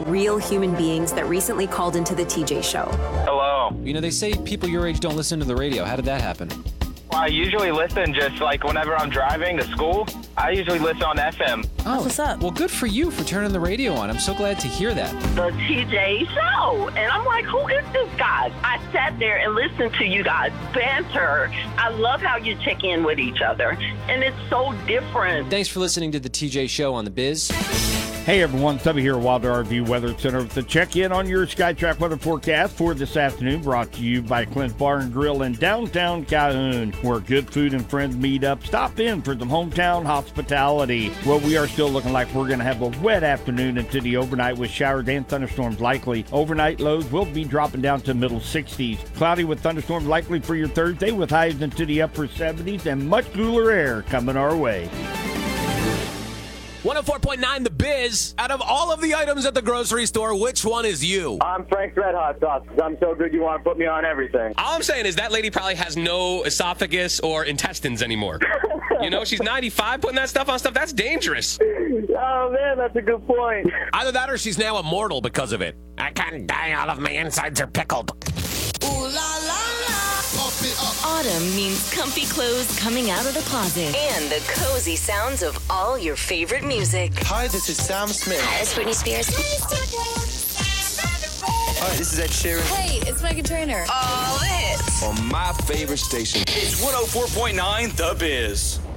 real human beings that recently called into the TJ Show. Hello. You know, they say people your age don't listen to the radio. How did that happen? Well, I usually listen just like whenever I'm driving to school. I usually listen on FM. Oh, what's up? Well, good for you for turning the radio on. I'm so glad to hear that. The TJ Show. And I'm like, who is this guy? I sat there and listened to you guys banter. I love how you check in with each other. And it's so different. Thanks for listening to the TJ Show on The Biz. Hey everyone, Subby here at Wilder RV Weather Center with the check-in on your SkyTrack weather forecast for this afternoon, brought to you by Clint Bar and Grill in downtown Calhoun, where good food and friends meet up. Stop in for some hometown hospitality. Well, we are still looking like we're going to have a wet afternoon into the overnight with showers and thunderstorms likely. Overnight lows will be dropping down to middle 60s. Cloudy with thunderstorms likely for your Thursday with highs into the upper 70s and much cooler air coming our way. 104.9 The Biz. Out of all of the items at the grocery store, which one is you? I'm Frank's Red Hot Sauce. I'm so good you want to put me on everything. All I'm saying is that lady probably has no esophagus or intestines anymore. You know, she's 95 putting that stuff on stuff. That's dangerous. Oh, man, that's a good point. Either that or she's now immortal because of it. I can't die. All of my insides are pickled. Ooh la la la. Up it up. Autumn means comfy clothes coming out of the closet and the cozy sounds of all your favorite music. Hi, this is Sam Smith. Hi, it's Britney Spears. Hi, this is Ed Sheeran. Hey, it's Meghan Trainor. All the hits On my favorite station. It's 104.9 The Biz.